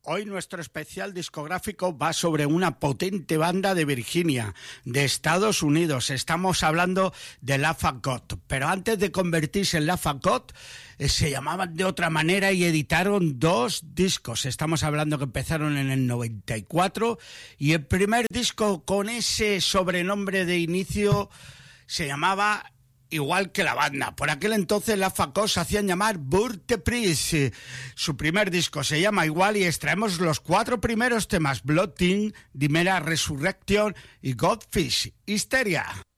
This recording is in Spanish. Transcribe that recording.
Hoy nuestro especial discográfico va sobre una potente banda de Virginia, de Estados Unidos. Estamos hablando de La Fagot, pero antes de convertirse en La Fagot, se llamaban de otra manera y editaron 2 discos. Estamos hablando que empezaron en el 94 y el primer disco con ese sobrenombre de inicio se llamaba igual que la banda. Por aquel entonces La Fagot se hacían llamar Burte Prise. Su primer disco se llama igual y extraemos los 4 primeros temas: Blood Team, Dimera Resurrection y Godfish Hysteria.